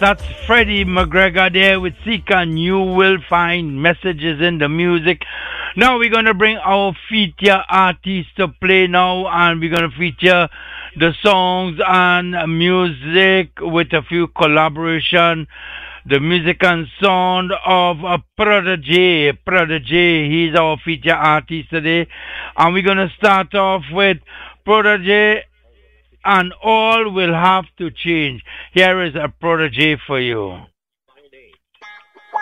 That's Freddie McGregor there with Seek and You Will Find Messages in the Music. Now we're going to bring our feature artist to play now, and we're going to feature the songs and music with a few collaboration. The music and sound of Prodigy. Prodigy, he's our feature artist today. And we're going to start off with Prodigy and All Will Have to Change. Here is a Prodigy for you.